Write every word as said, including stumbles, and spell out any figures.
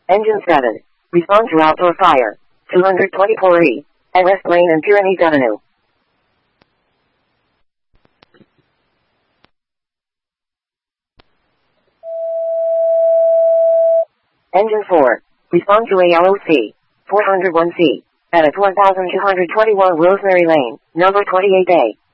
Engine seven. Respond to outdoor fire. two twenty-four E. At West Lane and Pyrenees Avenue. Engine four. Respond to A L O C. four oh one C. At one two two one Rosemary Lane, number twenty-eight A.